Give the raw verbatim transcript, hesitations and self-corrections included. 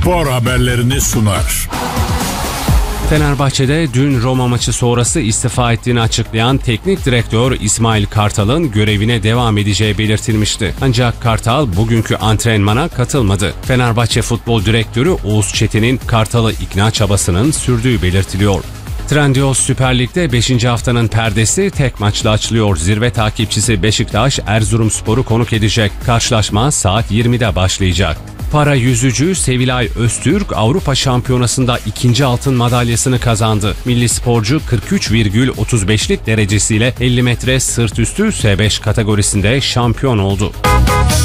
spor haberlerini sunar. Fenerbahçe'de dün Roma maçı sonrası istifa ettiğini açıklayan teknik direktör İsmail Kartal'ın görevine devam edeceği belirtilmişti. Ancak Kartal bugünkü antrenmana katılmadı. Fenerbahçe Futbol Direktörü Oğuz Çetin'in Kartal'ı ikna çabasının sürdüğü belirtiliyor. Trendyol Süper Lig'de beşinci haftanın perdesi tek maçla açılıyor. Zirve takipçisi Beşiktaş Erzurumspor'u konuk edecek. Karşılaşma saat yirmide başlayacak. Para yüzücü Sevilay Öztürk Avrupa Şampiyonası'nda ikinci altın madalyasını kazandı. Milli sporcu kırk üç virgül otuz beşlik derecesiyle elli metre sırt üstü S beş kategorisinde şampiyon oldu.